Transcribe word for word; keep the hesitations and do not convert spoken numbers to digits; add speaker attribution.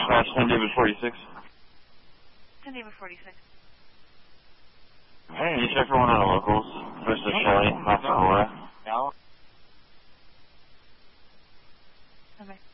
Speaker 1: Dispatch, ten David forty-six.
Speaker 2: ten David forty-six.
Speaker 1: Hey, you check for one of the locals. First to Shelly, not far away.
Speaker 2: Okay.